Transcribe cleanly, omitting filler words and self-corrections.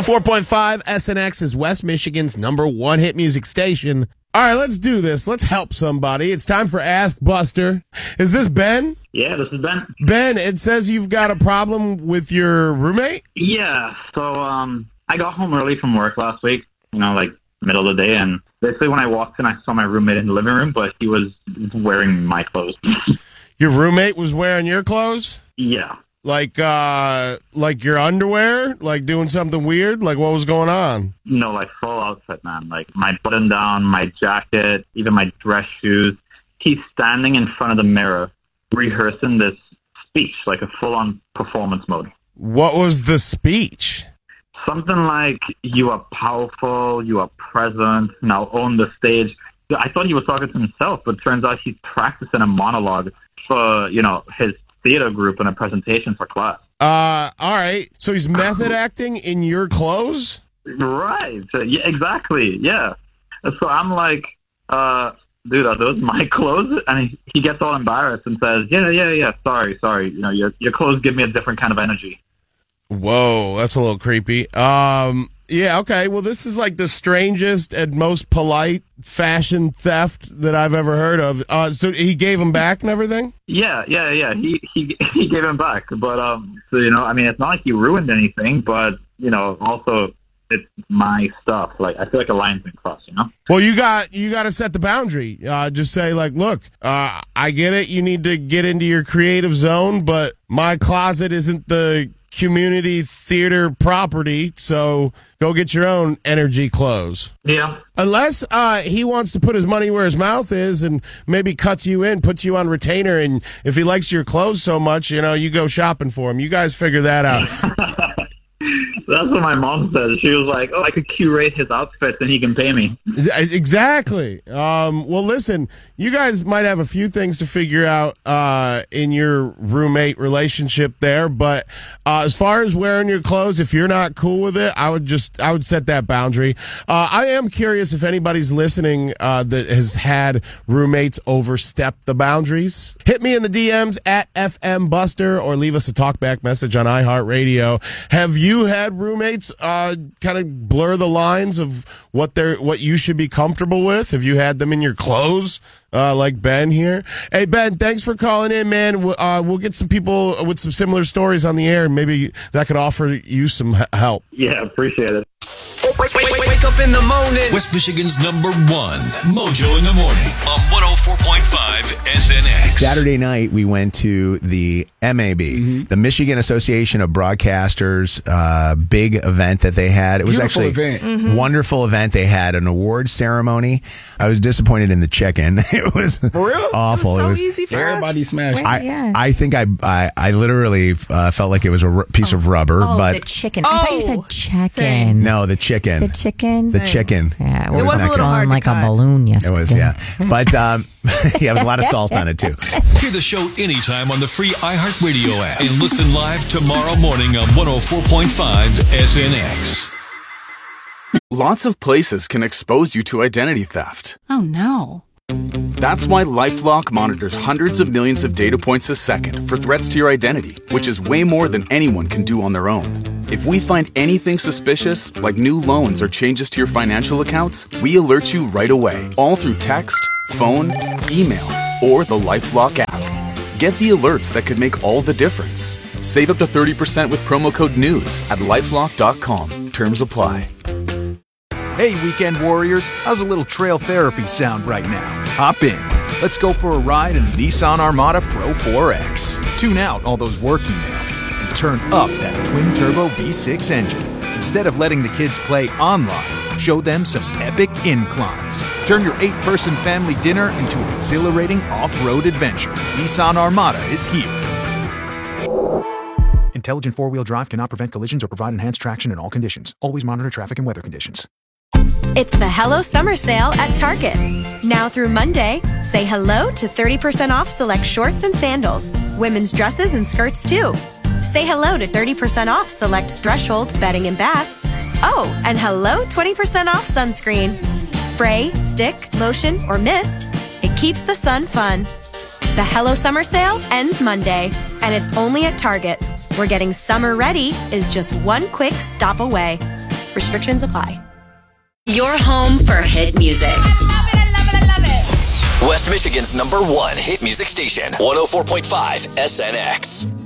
104.5 SNX is West Michigan's #1 hit music station. All right, let's do this. Let's help somebody. It's time for Ask Buster. Is this Ben? Yeah, this is Ben. Ben, it says you've got a problem with your roommate? Yeah, so I got home early from work last week, like middle of the day, and basically when I walked in, I saw my roommate in the living room, but he was wearing my clothes. Your roommate was wearing your clothes? Yeah. Like your underwear? Like doing something weird? Like what was going on? No, like full outfit, man. Like my button down, my jacket, even my dress shoes. He's standing in front of the mirror rehearsing this speech, like a full-on performance mode. What was the speech? Something like, you are powerful, you are present, now own the stage. I thought he was talking to himself, but it turns out he's practicing a monologue for, his theater group and a presentation for class. All right. So he's method acting in your clothes? Right. Yeah, exactly. Yeah. So I'm like, dude, are those my clothes? And he gets all embarrassed and says, yeah, sorry. Your clothes give me a different kind of energy. Whoa, that's a little creepy. Yeah, okay. Well, this is like the strangest and most polite fashion theft that I've ever heard of. So he gave him back and everything? Yeah. He gave him back. But, it's not like he ruined anything, but, also it's my stuff. Like, I feel like a line's been crossed, Well, you got to set the boundary. Just say, like, look, I get it. You need to get into your creative zone, but my closet isn't the community theater property, so go get your own energy clothes. Yeah. Unless he wants to put his money where his mouth is and maybe cuts you in, puts you on retainer, and if he likes your clothes so much, you go shopping for him. You guys figure that out. That's what my mom says. She was like, I could curate his outfits and he can pay me. Exactly. Well, listen, you guys might have a few things to figure out in your roommate relationship there, but as far as wearing your clothes, if you're not cool with it, I would set that boundary. I am curious if anybody's listening that has had roommates overstep the boundaries. Hit me in the DMs at FM Buster or leave us a talkback message on iHeartRadio. Have you had roommates kind of blur the lines of what you should be comfortable with? Have you had them in your clothes like Ben here? Hey, Ben, thanks for calling in, man. We'll get some people with some similar stories on the air, and maybe that could offer you some help. Yeah, appreciate it. Wake up in the morning. West Michigan's #1 Mojo in the Morning on 104.5 SNX. Saturday night, we went to the MAB, the Michigan Association of Broadcasters, big event that they had. It was Beautiful actually event. Wonderful event. They had an awards ceremony. I was disappointed in the chicken. It was awful. It was so easy for Everybody us. smashed. I think I literally felt like it was a piece of rubber. But the chicken. I thought you said chicken. No, the chicken. The chicken? The chicken. Yeah, It was a little hard to like cut. a balloon yesterday. It was, yeah. But, yeah, there was a lot of salt on it, too. Hear the show anytime on the free iHeartRadio app and listen live tomorrow morning on 104.5 SNX. Lots of places can expose you to identity theft. Oh, no. That's why LifeLock monitors hundreds of millions of data points a second for threats to your identity, which is way more than anyone can do on their own. If we find anything suspicious, like new loans or changes to your financial accounts, we alert you right away, all through text, phone, email, or the LifeLock app. Get the alerts that could make all the difference. Save up to 30% with promo code NEWS at LifeLock.com. Terms apply. Hey, weekend warriors, how's a little trail therapy sound right now? Hop in. Let's go for a ride in the Nissan Armada Pro 4X. Tune out all those work emails and turn up that twin-turbo V6 engine. Instead of letting the kids play online, show them some epic inclines. Turn your 8-person family dinner into an exhilarating off-road adventure. Nissan Armada is here. Intelligent four-wheel drive cannot prevent collisions or provide enhanced traction in all conditions. Always monitor traffic and weather conditions. It's the Hello Summer Sale at Target. Now through Monday, say hello to 30% off select shorts and sandals, women's dresses and skirts too. Say hello to 30% off select Threshold bedding and bath. Oh, and hello 20% off sunscreen. Spray, stick, lotion, or mist. It keeps the sun fun. The Hello Summer Sale ends Monday, and it's only at Target, where getting summer ready is just one quick stop away. Restrictions apply. Your home for hit music. I love it. West Michigan's #1 hit music station, 104.5 SNX.